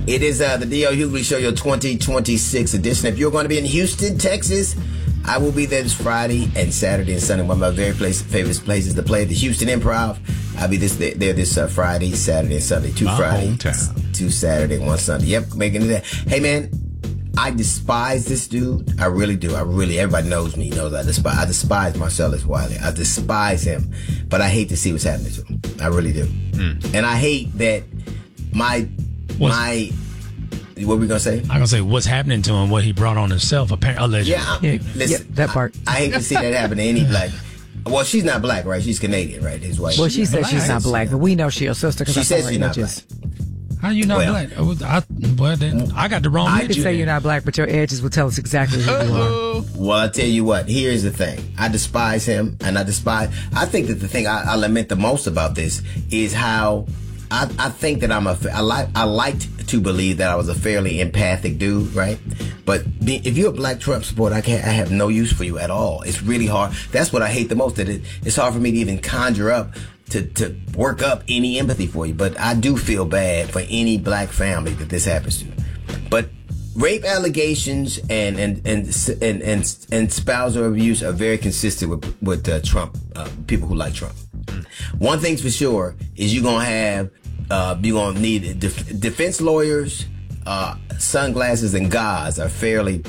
It is the D.L. Hughley Show, your 2026 edition. If you're going to be in Houston, Texas, I will be there this Friday and Saturday and Sunday. One of my very favorite places to play, the Houston Improv. I'll be there this Friday, Saturday, and Sunday. Two Fridays, 2 Saturday, 1 Sunday. Yep, making it there. Hey, man, I despise this dude. I really do. Everybody knows me. Knows I despise Marcellus Wiley. I despise him. But I hate to see what's happening to him. I really do. And I hate that what were we gonna say? I'm gonna say what's happening to him, what he brought on himself, apparently. Listen, that part. I hate to see that happen to any black. Well, she's not black, right? She's Canadian, right? His wife. Well, she says she's not black, but we know she's a sister. She says she's not black. How you not black? I got the wrong. I could say you're not black, but your edges will tell us exactly who you are. Well, I tell you what. Here's the thing. I despise him, and I think that the thing I lament the most about this is how I think that I liked to believe that I was a fairly empathic dude, right? But if you're a black Trump supporter, I have no use for you at all. It's really hard. That's what I hate the most. That it's hard for me to even conjure up to work up any empathy for you. But I do feel bad for any black family that this happens to. But rape allegations and spousal abuse are very consistent with Trump, people who like Trump. One thing's for sure is you're gonna need defense lawyers, sunglasses, and gauze are fairly